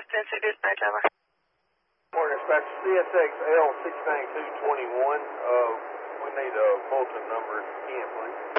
10-6 dispatch, over. Morning, dispatch. CSX L69221. We need a bulletin number again, please.